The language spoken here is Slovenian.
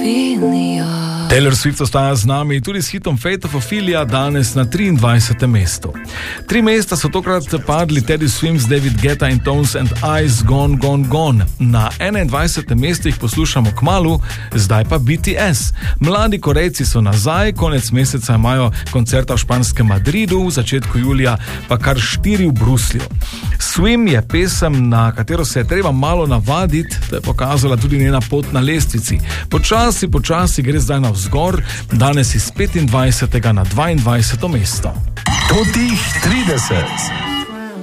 Taylor Swift ostaja z nami tudi s hitom Fate of Ophelia, danes na 23. mestu. 3 mesta so tokrat padli Teddy Swims, David Guetta in Tones and Eyes, Gone, Gone, Gone. Na 21. mestu jih poslušamo kmalu, zdaj pa BTS. Mladi Korejci so nazaj, konec meseca imajo koncerta v španskem Madridu, v začetku julija pa kar 4 v Bruslju. Swim je pesem, na katero se je treba malo navaditi, to je pokazala tudi njena pot na lestvici. Počasi gre zdaj navzgor, danes iz 25. na 22. mesto. Totih 30.